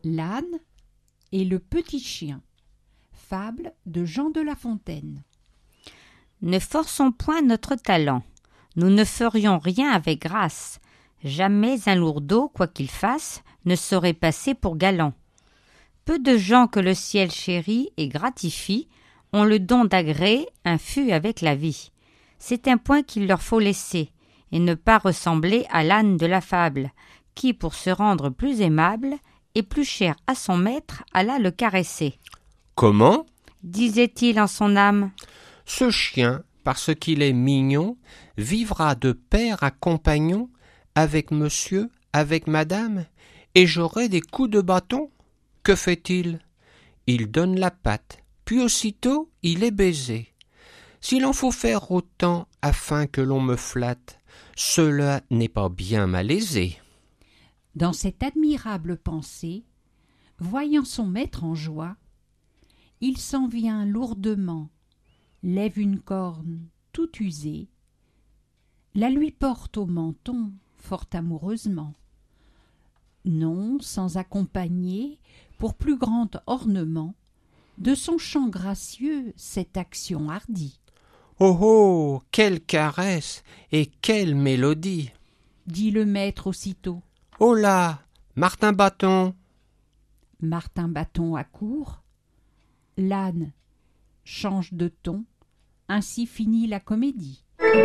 L'âne et le petit chien. Fable de Jean de La Fontaine. Ne forçons point notre talent. Nous ne ferions rien avec grâce. Jamais un lourdeau, quoi qu'il fasse, ne saurait passer pour galant. Peu de gens que le ciel chérit et gratifie ont le don d'agréer un fût avec la vie. C'est un point qu'il leur faut laisser, et ne pas ressembler à l'âne de la fable, qui, pour se rendre plus aimable et plus cher à son maître, alla le caresser. « Comment » disait-il en son âme. « Ce chien, parce qu'il est mignon, vivra de père à compagnon avec monsieur, avec madame, et j'aurai des coups de bâton. Que fait-il ? Il donne la patte, puis aussitôt il est baisé. S'il en faut faire autant afin que l'on me flatte, cela n'est pas bien malaisé. » Dans cette admirable pensée, voyant son maître en joie, il s'en vient lourdement, lève une corne tout usée, la lui porte au menton fort amoureusement, non sans accompagner, pour plus grand ornement, de son chant gracieux cette action hardie. « Oh oh, quelle caresse et quelle mélodie !» dit le maître aussitôt. « Oh là, Martin Bâton !» Martin Bâton accourt, l'âne change de ton, ainsi finit la comédie.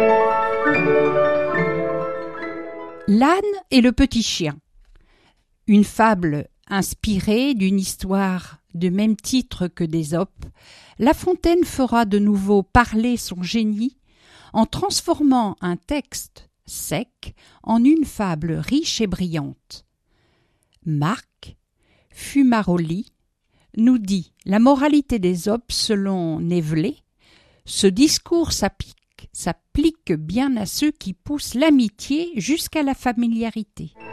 L'âne et le petit chien. Une fable inspirée d'une histoire de même titre que d'Ésope, La Fontaine fera de nouveau parler son génie en transformant un texte sec en une fable riche et brillante. Marc Fumaroli nous dit la moralité d'Ésope selon Névelet. Ce discours s'applique bien à ceux qui poussent l'amitié jusqu'à la familiarité.